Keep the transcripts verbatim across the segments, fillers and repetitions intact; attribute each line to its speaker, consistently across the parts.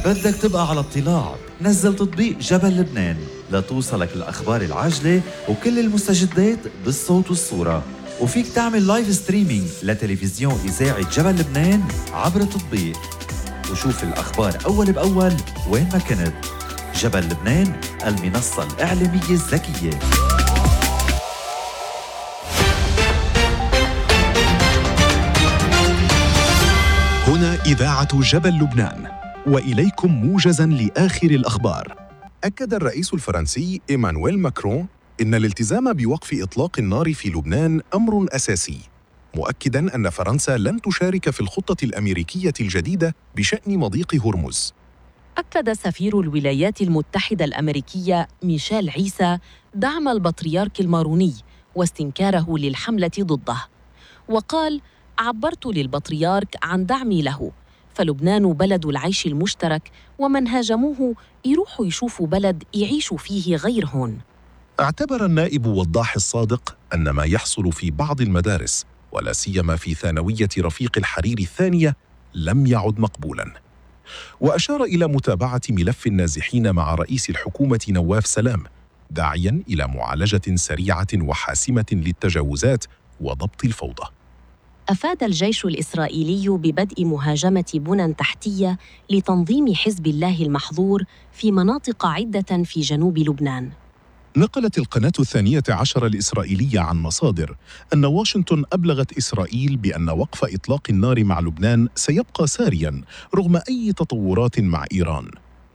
Speaker 1: بدك تبقى على اطلاع، نزل تطبيق جبل لبنان لتوصلك الأخبار العاجلة وكل المستجدات بالصوت والصورة. وفيك تعمل لايف ستريمينج لتلفزيون إذاعة جبل لبنان عبر التطبيق، وشوف الأخبار أول بأول وين ما كنت. جبل لبنان، المنصة الإعلامية الذكية.
Speaker 2: هنا إذاعة جبل لبنان، وإليكم موجزاً لآخر الأخبار.
Speaker 3: أكد الرئيس الفرنسي إيمانويل ماكرون إن الالتزام بوقف إطلاق النار في لبنان أمر أساسي، مؤكداً أن فرنسا لن تشارك في الخطة الأمريكية الجديدة بشأن مضيق هرمز.
Speaker 4: أكد سفير الولايات المتحدة الأمريكية ميشيل عيسى دعم البطريرك الماروني واستنكاره للحملة ضده، وقال: عبرت للبطريرك عن دعمي له، فلبنان بلد العيش المشترك، ومن هاجموه يروحوا يشوفوا بلد يعيشوا فيه غير هون.
Speaker 3: اعتبر النائب وضاح الصادق أن ما يحصل في بعض المدارس ولا سيما في ثانوية رفيق الحريري الثانية لم يعد مقبولاً، وأشار إلى متابعة ملف النازحين مع رئيس الحكومة نواف سلام، داعياً إلى معالجة سريعة وحاسمة للتجاوزات وضبط الفوضى.
Speaker 4: أفاد الجيش الإسرائيلي ببدء مهاجمة بنى تحتية لتنظيم حزب الله المحظور في مناطق عدة في جنوب لبنان.
Speaker 3: نقلت القناة الثانية عشر الإسرائيلية عن مصادر أن واشنطن أبلغت إسرائيل بأن وقف إطلاق النار مع لبنان سيبقى سارياً رغم أي تطورات مع إيران.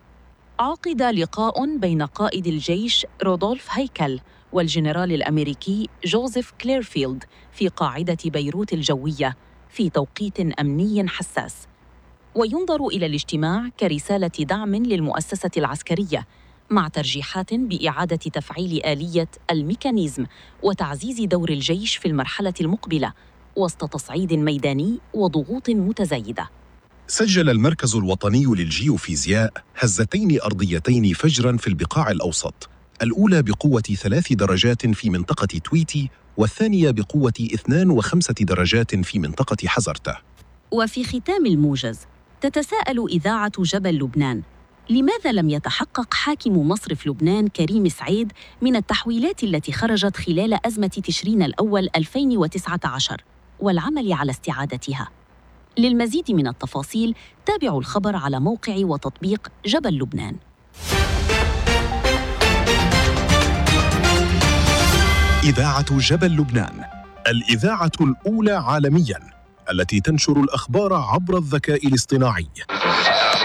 Speaker 4: عقد لقاء بين قائد الجيش رودولف هيكل والجنرال الأمريكي جوزيف كليرفيلد في قاعدة بيروت الجوية في توقيت أمني حساس، وينظر إلى الاجتماع كرسالة دعم للمؤسسة العسكرية، مع ترجيحات بإعادة تفعيل آلية الميكانيزم وتعزيز دور الجيش في المرحلة المقبلة وسط تصعيد ميداني وضغوط متزايدة.
Speaker 3: سجل المركز الوطني للجيوفيزياء هزتين أرضيتين فجراً في البقاع الأوسط، الأولى بقوة ثلاث درجات في منطقة تويتي، والثانية بقوة اثنان وخمسة درجات في منطقة حزرته.
Speaker 4: وفي ختام الموجز، تتساءل إذاعة جبل لبنان: لماذا لم يتحقق حاكم مصرف لبنان كريم سعيد من التحويلات التي خرجت خلال أزمة تشرين الأول ألفين وتسعة عشر والعمل على استعادتها؟ للمزيد من التفاصيل تابعوا الخبر على موقع وتطبيق جبل لبنان.
Speaker 2: إذاعة جبل لبنان،
Speaker 3: الإذاعة الأولى عالمياً التي تنشر الأخبار عبر الذكاء الاصطناعي.